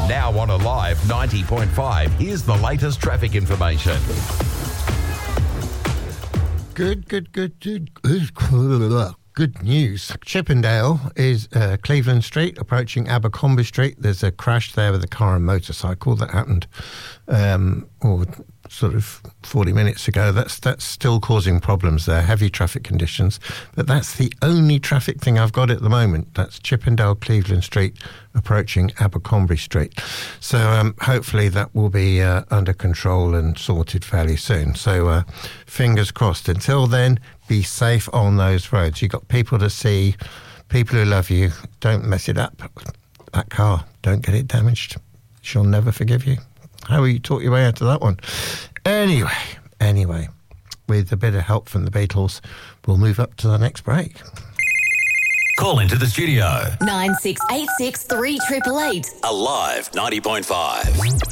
Now on Alive 90.5, here's the latest traffic information. Good news. Chippendale is Cleveland Street, approaching Abercrombie Street. There's a crash there with a car and motorcycle that happened sort of 40 minutes ago. That's still causing problems there, heavy traffic conditions. But that's the only traffic thing I've got at the moment. That's Chippendale, Cleveland Street, approaching Abercrombie Street. So hopefully that will be under control and sorted fairly soon. So fingers crossed. Until then, be safe on those roads. You've got people to see, people who love you. Don't mess it up. That car, don't get it damaged. She'll never forgive you. How will you talk your way out of that one? Anyway, with a bit of help from the Beatles, we'll move up to the next break. Call into the studio. 9686 3888. Alive 90.5.